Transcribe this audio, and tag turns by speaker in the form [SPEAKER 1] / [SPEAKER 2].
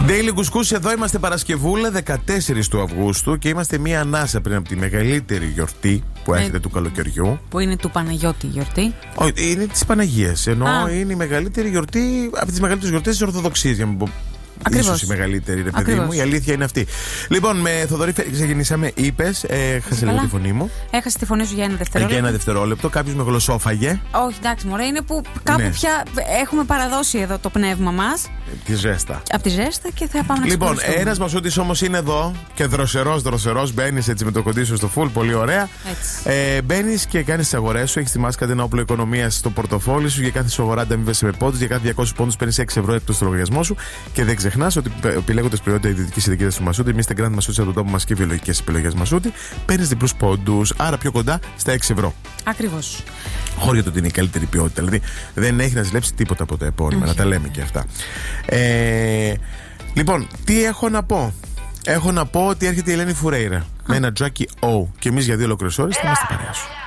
[SPEAKER 1] Daily Couscous, εδώ είμαστε Παρασκευούλα 14 του Αυγούστου και είμαστε μία ανάσα πριν από τη μεγαλύτερη γιορτή που έρχεται του καλοκαιριού.
[SPEAKER 2] Που είναι του Παναγιώτη γιορτή.
[SPEAKER 1] Όχι, είναι της Παναγίας. Ενώ είναι η μεγαλύτερη γιορτή από τις μεγαλύτερες γιορτές της Ορθοδοξίας. Για να πω. Ίσως η μεγαλύτερη, ρε παιδί μου. Η αλήθεια είναι αυτή. Λοιπόν, με Θοδωρή ξεκινήσαμε. Είπες, έχασε λίγο τη φωνή μου.
[SPEAKER 2] Έχασε τη φωνή σου για ένα δευτερόλεπτο.
[SPEAKER 1] Για ένα δευτερόλεπτο. Κάποιος με γλωσσόφαγε.
[SPEAKER 2] Όχι, εντάξει, μωρέ, είναι που κάπου πια έχουμε παραδώσει εδώ το πνεύμα μας.
[SPEAKER 1] Τη ζέστα.
[SPEAKER 2] Από τη ζέστα και θα πάμε να
[SPEAKER 1] Λοιπόν, ένας Μασούτης όμως είναι εδώ και δροσερός. Μπαίνεις έτσι με το κοντί σου στο full, πολύ ωραία. Μπαίνεις και κάνεις τις αγορές σου. Έχεις τη μάσκα ένα όπλο οικονομίας στο πορτοφόλι σου. Για κάθε σου αγορά ανταμείβεσαι με πόντους. Για κάθε 200 πόντους παίρνεις 6 ευρώ εκτός του λογαριασμό σου. Και δεν ξεχνάς ότι επιλέγοντας προϊόντα ιδιωτικής ειδικίας του Μασούτη, εμείς στην Grand Μασούτη από τον τόπο μας και βιολογικές επιλογές Μασούτη, παίρνεις διπλούς πόντους. Άρα πιο κοντά στα 6 ευρώ.
[SPEAKER 2] Ακριβώς.
[SPEAKER 1] Χωρίς το ότι είναι η καλύτερη ποιότητα. Δηλαδή δεν έχει να ζηλέψει τίποτα από τα επώνυμα. Να τα λέμε και αυτά. Λοιπόν, τι έχω να πω. Έχω να πω ότι έρχεται η Ελένη Φουρέιρα με ένα Jackie O. Και εμείς για 2 ολόκληρες ώρες θα είμαστε παρέα σου.